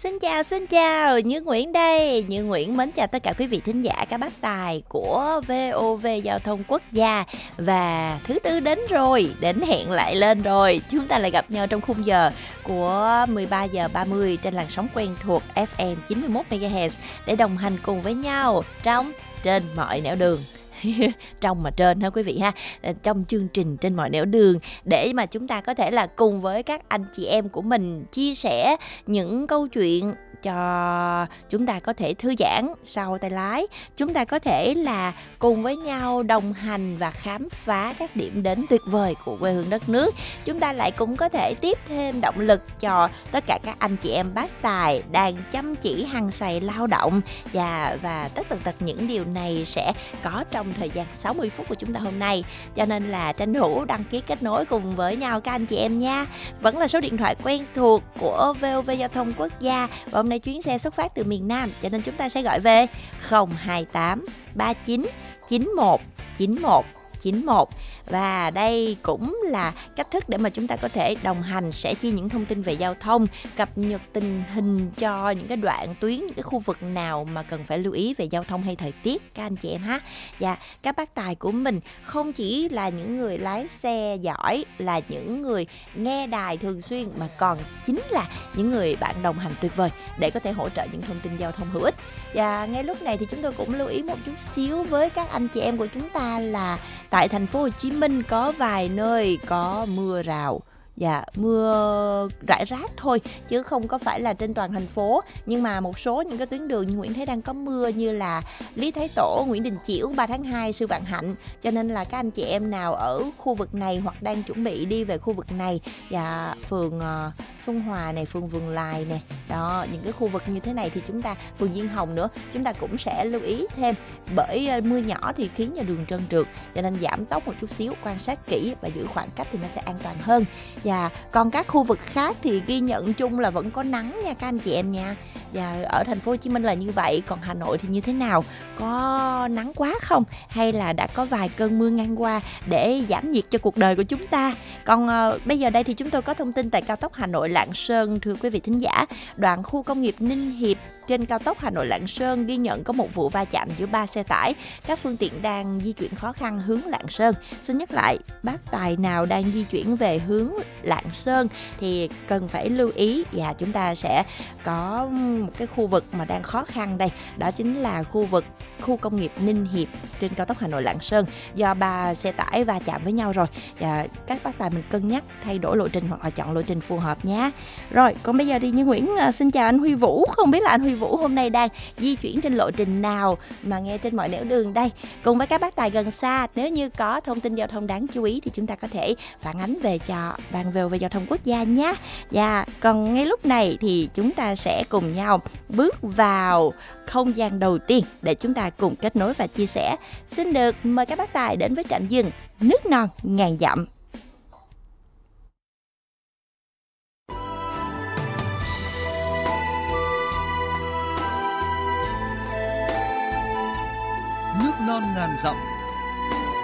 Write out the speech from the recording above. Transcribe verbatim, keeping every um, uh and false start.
Xin chào, xin chào, Như Nguyễn đây. Như Nguyễn mến chào tất cả quý vị thính giả các bác tài của vê o vê Giao thông Quốc gia. Và thứ tư đến rồi, đến hẹn lại lên rồi. Chúng ta lại gặp nhau trong khung giờ của mười ba giờ ba mươi trên làn sóng quen thuộc ép em chín mươi mốt mê ga héc để đồng hành cùng với nhau trong Trên Mọi Nẻo Đường. Trong mà trên ha quý vị ha, trong chương trình Trên Mọi Nẻo Đường, để mà chúng ta có thể là cùng với các anh chị em của mình chia sẻ những câu chuyện cho chúng ta có thể thư giãn sau tay lái. Chúng ta có thể là cùng với nhau đồng hành và khám phá các điểm đến tuyệt vời của quê hương đất nước. Chúng ta lại cũng có thể tiếp thêm động lực cho tất cả các anh chị em bác tài đang chăm chỉ hăng say lao động. Và, và tất tần tật những điều này sẽ có trong thời gian sáu mươi phút của chúng ta hôm nay. Cho nên là tranh thủ đăng ký kết nối cùng với nhau các anh chị em nha. Vẫn là số điện thoại quen thuộc của vê o vê Giao thông Quốc gia. Và hôm nay chuyến xe xuất phát từ miền Nam, cho nên chúng ta sẽ gọi về không hai tám ba chín chín một chín một chín một. Và đây cũng là cách thức để mà chúng ta có thể đồng hành, sẽ chia những thông tin về giao thông, cập nhật tình hình cho những cái đoạn tuyến, những cái khu vực nào mà cần phải lưu ý về giao thông hay thời tiết các anh chị em ha. Và các bác tài của mình không chỉ là những người lái xe giỏi, là những người nghe đài thường xuyên, mà còn chính là những người bạn đồng hành tuyệt vời để có thể hỗ trợ những thông tin giao thông hữu ích. Và ngay lúc này thì chúng tôi cũng lưu ý một chút xíu với các anh chị em của chúng ta là tại thành phố Hồ Chí Minh có vài nơi có mưa rào. Dạ, mưa rải rác thôi chứ không có phải là trên toàn thành phố. Nhưng mà một số những cái tuyến đường như Nguyễn thấy đang có mưa, như là Lý Thái Tổ, Nguyễn Đình Chiểu, ba tháng hai, Sư Vạn Hạnh. Cho nên là các anh chị em nào ở khu vực này hoặc đang chuẩn bị đi về khu vực này, và phường uh, Xuân Hòa này, phường Vườn Lài này, đó, những cái khu vực như thế này thì chúng ta, phường Diên Hồng nữa, chúng ta cũng sẽ lưu ý thêm. Bởi uh, mưa nhỏ thì khiến cho đường trơn trượt, cho nên giảm tốc một chút xíu, quan sát kỹ và giữ khoảng cách thì nó sẽ an toàn hơn. Và còn các khu vực khác thì ghi nhận chung là vẫn có nắng nha các anh chị em nha. Và ở thành phố Hồ Chí Minh là như vậy. Còn Hà Nội thì như thế nào? Có nắng quá không? Hay là đã có vài cơn mưa ngang qua để giảm nhiệt cho cuộc đời của chúng ta? Còn uh, bây giờ đây thì chúng tôi có thông tin tại cao tốc Hà Nội Lạng Sơn, thưa quý vị thính giả. Đoạn khu công nghiệp Ninh Hiệp trên cao tốc Hà Nội Lạng Sơn ghi nhận có một vụ va chạm giữa ba xe tải. Các phương tiện đang di chuyển khó khăn hướng Lạng Sơn. Xin nhắc lại, bác tài nào đang di chuyển về hướng Lạng Sơn thì cần phải lưu ý, và chúng ta sẽ có một cái khu vực mà đang khó khăn đây. Đó chính là khu vực khu công nghiệp Ninh Hiệp trên cao tốc Hà Nội Lạng Sơn, do ba xe tải va chạm với nhau rồi. Và các bác tài mình cân nhắc thay đổi lộ trình hoặc là chọn lộ trình phù hợp nhé. Rồi, còn bây giờ thì Như Nguyễn uh, xin chào anh Huy Vũ. Không biết là anh Huy Vũ hôm nay đang di chuyển trên lộ trình nào mà nghe Trên Mọi Nẻo Đường đây. Cùng với các bác tài gần xa, nếu như có thông tin giao thông đáng chú ý thì chúng ta có thể phản ánh về cho Ban vê o vê Giao thông Quốc gia nhé. Và còn ngay lúc này thì chúng ta sẽ cùng nhau bước vào không gian đầu tiên để chúng ta cùng kết nối và chia sẻ. Xin được mời các bác tài đến với trạm dừng Nước Non Ngàn Dặm. Nước non ngàn dặm